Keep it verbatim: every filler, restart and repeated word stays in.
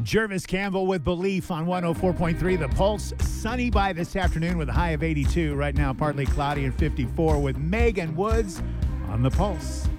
Jervis Campbell with Belief on one oh four point three The Pulse. Sunny by this afternoon with a high of eighty-two. Right now, partly cloudy and fifty-four with Megan Woods on The Pulse.